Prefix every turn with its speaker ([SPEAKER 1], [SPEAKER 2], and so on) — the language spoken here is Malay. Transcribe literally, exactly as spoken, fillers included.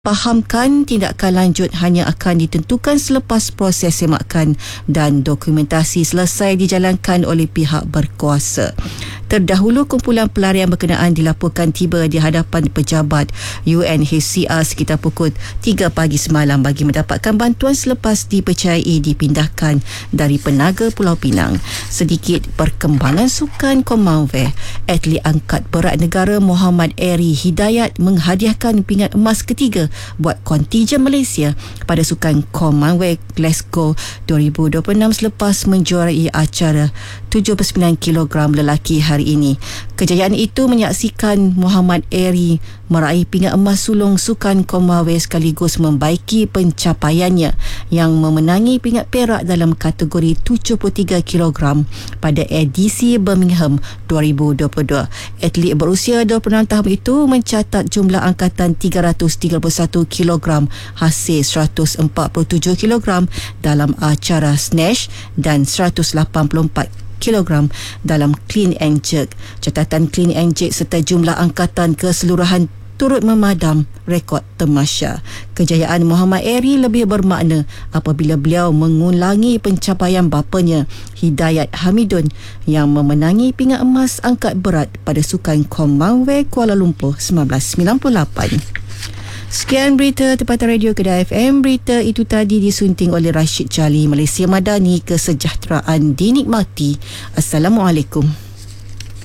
[SPEAKER 1] Fahamkan tindakan lanjut hanya akan ditentukan selepas proses semakan dan dokumentasi selesai dijalankan oleh pihak berkuasa. Terdahulu, kumpulan pelarian berkenaan dilaporkan tiba di hadapan pejabat U N H C R sekitar pukul tiga pagi semalam bagi mendapatkan bantuan selepas dipercayai dipindahkan dari Penaga Pulau Pinang. Sedikit perkembangan sukan Commonwealth, atlet angkat berat negara Muhammad Eri Hidayat menghadiahkan pingat emas ketiga buat kontijen Malaysia pada sukan Commonwealth Glasgow dua ribu dua puluh enam selepas menjuarai acara tujuh puluh sembilan kilogram lelaki hari ini. Kejayaan itu menyaksikan Muhammad Eri meraih pingat emas sulung sukan Commonwealth sekaligus membaiki pencapaiannya yang memenangi pingat perak dalam kategori tujuh puluh tiga kilogram pada edisi Birmingham dua ribu dua puluh dua. Atlet berusia dua puluh enam tahun itu mencatat jumlah angkatan tiga ratus tiga puluh satu kilogram hasil seratus empat puluh tujuh kilogram dalam acara snatch dan seratus lapan puluh empat kilogram dalam clean and jerk. Catatan clean and jerk serta jumlah angkatan keseluruhan turut memadam rekod Temasya. Kejayaan Muhammad Eri lebih bermakna apabila beliau mengulangi pencapaian bapanya Hidayat Hamidun yang memenangi pingat emas angkat berat pada sukan Commonwealth Kuala Lumpur seribu sembilan ratus sembilan puluh lapan. Sekian berita Tempatan Radio Kedah F M. Berita itu tadi disunting oleh Rashid Jali. Malaysia Madani, kesejahteraan dinikmati. Assalamualaikum.